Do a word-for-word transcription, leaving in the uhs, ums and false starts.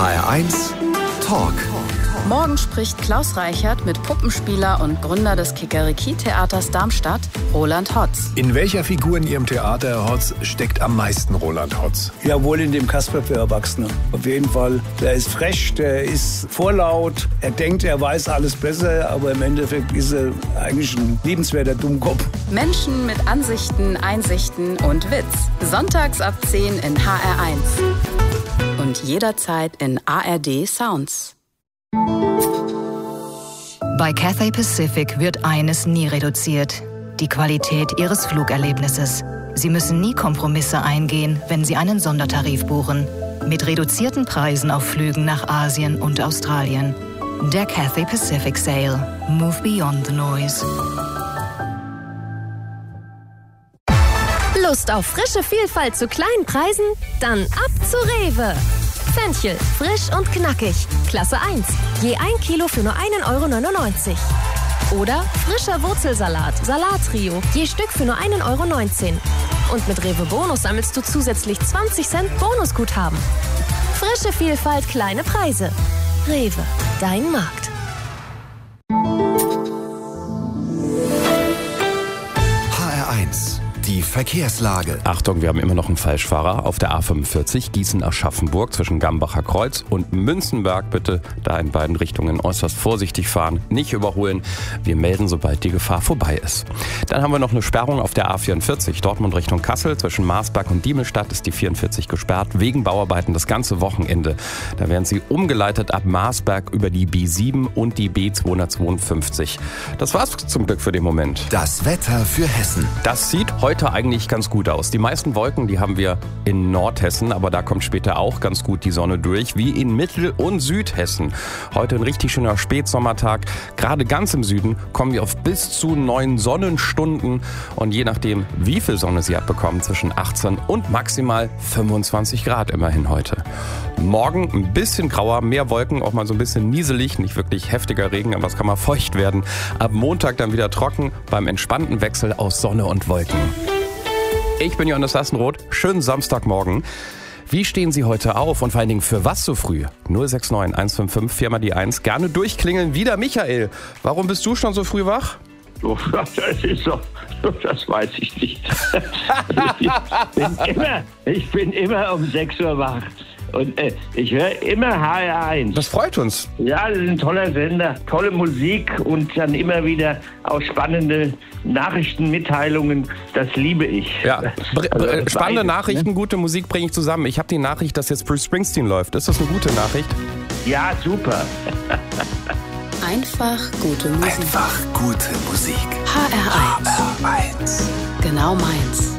H R eins Talk. Morgen spricht Klaus Reichert mit Puppenspieler und Gründer des Kikeriki-Theaters Darmstadt, Roland Hotz. In welcher Figur in Ihrem Theater, Herr Hotz, steckt am meisten Roland Hotz? Ja, wohl in dem Kasper für Erwachsene. Auf jeden Fall. Der ist frech, der ist vorlaut. Er denkt, er weiß alles besser, aber im Endeffekt ist er eigentlich ein liebenswerter Dummkopf. Menschen mit Ansichten, Einsichten und Witz. Sonntags ab zehn in H R eins. Und jederzeit in A R D Sounds. Bei Cathay Pacific wird eines nie reduziert: die Qualität Ihres Flugerlebnisses. Sie müssen nie Kompromisse eingehen, wenn Sie einen Sondertarif buchen. Mit reduzierten Preisen auf Flügen nach Asien und Australien. Der Cathay Pacific Sale. Move beyond the noise. Lust auf frische Vielfalt zu kleinen Preisen? Dann ab zu Rewe. Fenchel, frisch und knackig. Klasse eins. Je ein Kilo für nur ein Euro neunundneunzig. Oder frischer Wurzelsalat, Salattrio. Je Stück für nur ein Euro neunzehn. Und mit Rewe Bonus sammelst du zusätzlich zwanzig Cent Bonusguthaben. Frische Vielfalt, kleine Preise. Rewe, dein Markt. H R eins. Die Verkehrslage. Achtung, wir haben immer noch einen Falschfahrer auf der A fünfundvierzig Gießen-Aschaffenburg zwischen Gambacher Kreuz und Münzenberg. Bitte da in beiden Richtungen äußerst vorsichtig fahren, nicht überholen. Wir melden, sobald die Gefahr vorbei ist. Dann haben wir noch eine Sperrung auf der A vierundvierzig Dortmund Richtung Kassel. Zwischen Marsberg und Diemelstadt ist die vierundvierzig gesperrt wegen Bauarbeiten das ganze Wochenende. Da werden sie umgeleitet ab Marsberg über die B sieben und die B zweihundertzweiundfünfzig. Das war's zum Glück für den Moment. Das Wetter für Hessen. Das sieht heute Heute eigentlich ganz gut aus. Die meisten Wolken, die haben wir in Nordhessen, aber da kommt später auch ganz gut die Sonne durch, wie in Mittel- und Südhessen. Heute ein richtig schöner Spätsommertag. Gerade ganz im Süden kommen wir auf bis zu neun Sonnenstunden und je nachdem, wie viel Sonne Sie abbekommen, zwischen achtzehn und maximal fünfundzwanzig Grad immerhin heute. Morgen ein bisschen grauer, mehr Wolken, auch mal so ein bisschen nieselig, nicht wirklich heftiger Regen, aber es kann mal feucht werden. Ab Montag dann wieder trocken, beim entspannten Wechsel aus Sonne und Wolken. Ich bin Johannes Lassenroth. Schönen Samstagmorgen. Wie stehen Sie heute auf und vor allen Dingen für was so früh? null sechs neun eins fünf fünf vier mal die eins. Gerne durchklingeln. Wieder Michael. Warum bist du schon so früh wach? Oh, das ist doch, das weiß ich nicht. ich, bin immer, ich bin immer um sechs Uhr wach. Und äh, ich höre immer H R eins. Das freut uns. Ja, das ist ein toller Sender. Tolle Musik und dann immer wieder auch spannende Nachrichtenmitteilungen. Das liebe ich. Ja, Br- also, Br- spannende beides, Nachrichten, ne? Gute Musik bringe ich zusammen. Ich habe die Nachricht, dass jetzt Bruce Springsteen läuft. Ist das eine gute Nachricht? Ja, super. Einfach gute Musik. Einfach gute Musik. H R eins. H R eins. Genau meins.